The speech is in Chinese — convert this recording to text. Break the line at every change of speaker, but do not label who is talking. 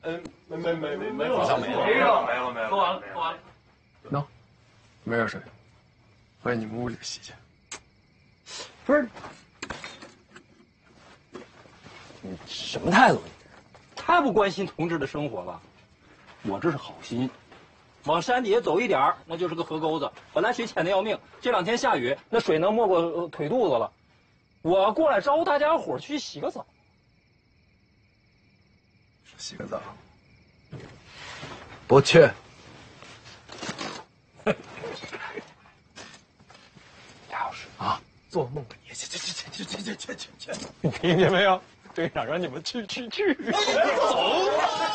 没有，好像没了，喝完了。
喏，没热水，回你们屋里洗去。
不是，你什么态度？你太不关心同志的生活了。我这是好心，往山底下走一点那就是个河沟子。本来水浅的要命，这2天下雨，那水能没过腿肚子了。我过来招呼大家伙去洗个澡。
洗个澡？不去。
贾老师
啊，
做梦吧你！
去！
你听见没有？队长让你们去。
走。